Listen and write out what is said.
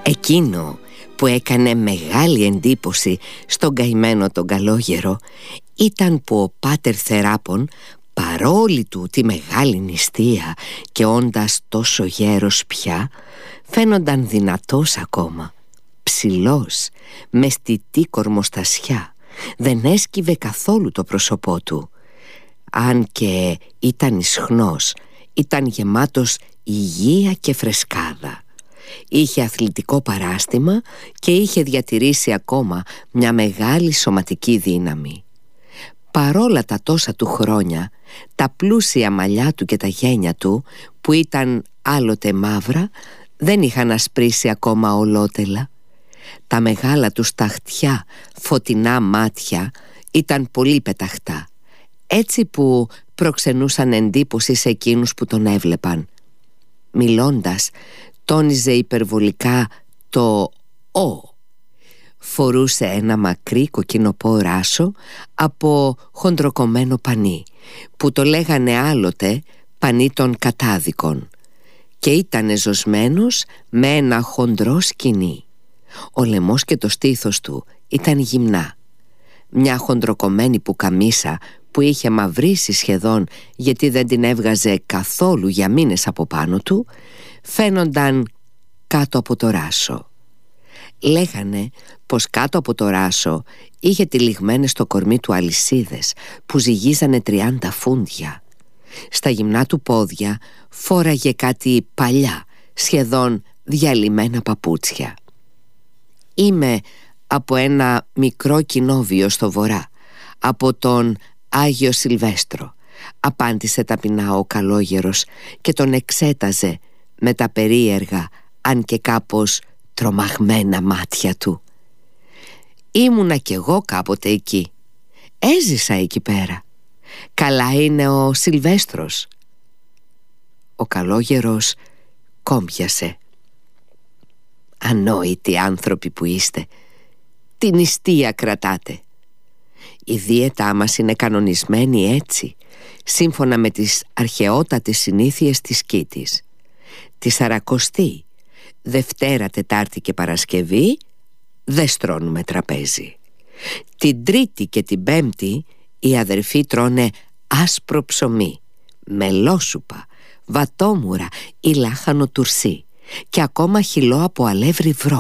Εκείνο που έκανε μεγάλη εντύπωση στον καημένο τον καλόγερο ήταν που ο πάτερ Θεράπων, παρόλη του τη μεγάλη νηστεία και όντας τόσο γέρος πια, φαίνονταν δυνατός ακόμα, ψηλός, με στιτή κορμοστασιά. Δεν έσκυβε καθόλου το πρόσωπό του. Αν και ήταν ισχνός, ήταν γεμάτος υγεία και φρεσκάδα. Είχε αθλητικό παράστημα και είχε διατηρήσει ακόμα μια μεγάλη σωματική δύναμη. Παρόλα τα τόσα του χρόνια, τα πλούσια μαλλιά του και τα γένια του, που ήταν άλλοτε μαύρα, δεν είχαν ασπρίσει ακόμα ολότελα. Τα μεγάλα του σταχτιά φωτεινά μάτια ήταν πολύ πεταχτά, έτσι που προξενούσαν εντύπωση σε εκείνους που τον έβλεπαν. Μιλώντας, τόνιζε υπερβολικά το «ο». Φορούσε ένα μακρύ κοκκινοπό ράσο από χοντροκομμένο πανί, που το λέγανε άλλοτε πανί των κατάδικων, και ήταν ζωσμένος με ένα χοντρό σκοινί. Ο λαιμός και το στήθος του ήταν γυμνά. Μια χοντροκομμένη πουκαμίσα που είχε μαυρίσει σχεδόν, γιατί δεν την έβγαζε καθόλου για μήνες από πάνω του, φαίνονταν κάτω από το ράσο. Λέγανε πως κάτω από το ράσο είχε τυλιγμένες στο κορμί του αλυσίδες που ζυγίζανε 30 φούντια. Στα γυμνά του πόδια φόραγε κάτι παλιά, σχεδόν διαλυμένα παπούτσια. «Είμαι από ένα μικρό κοινόβιο στο βορρά, από τον Άγιο Σιλβέστρο», απάντησε ταπεινά ο καλόγερος και τον εξέταζε με τα περίεργα, αν και κάπως τρομαγμένα μάτια του. «Ήμουνα κι εγώ κάποτε εκεί. Έζησα εκεί πέρα. Καλά είναι ο Σιλβέστρος». Ο καλόγερος κόμπιασε. «Ανόητοι άνθρωποι που είστε, τι νηστεία κρατάτε. Η δίαιτά μας είναι κανονισμένη έτσι, σύμφωνα με τις αρχαιότατες συνήθειες της Κίτης. Τη Σαρακοστή, Δευτέρα, Τετάρτη και Παρασκευή δεν στρώνουμε τραπέζι. Την Τρίτη και την Πέμπτη οι αδερφοί τρώνε άσπρο ψωμί, μελόσουπα, βατόμουρα ή λάχανο τουρσί και ακόμα χυλό από αλεύρι βρό.